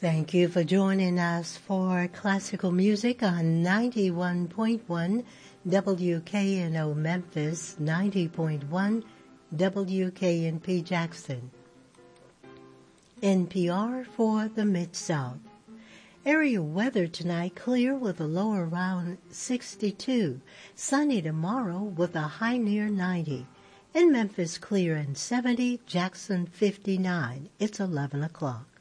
Thank you for joining us for classical music on 91.1 WKNO Memphis, 90.1 WKNP Jackson. NPR for the Mid-South. Area weather tonight, clear with a low around 62. Sunny tomorrow with a high near 90. In Memphis, clear and 70. Jackson, 59. It's 11 o'clock.